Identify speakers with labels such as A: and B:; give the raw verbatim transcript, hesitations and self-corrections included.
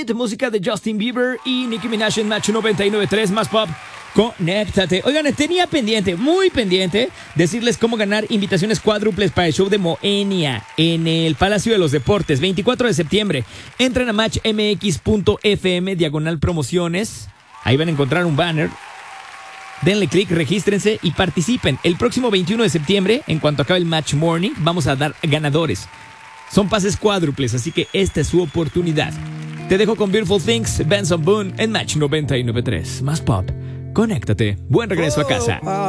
A: It, música de Justin Bieber y Nicki Minaj en Match noventa y nueve punto tres, más pop. Conéctate. Oigan, tenía pendiente, muy pendiente, decirles cómo ganar invitaciones cuádruples para el show de Moenia en el Palacio de los Deportes, veinticuatro de septiembre. Entren a match m x punto f m, diagonal promociones. Ahí van a encontrar un banner. Denle clic, regístrense y participen. El próximo veintiuno de septiembre, en cuanto acabe el Match Morning, vamos a dar ganadores. Son pases cuádruples, así que esta es su oportunidad. Te dejo con Beautiful Things, Benson Boone en Match noventa y nueve punto tres. Más pop. Conéctate. Buen regreso a casa.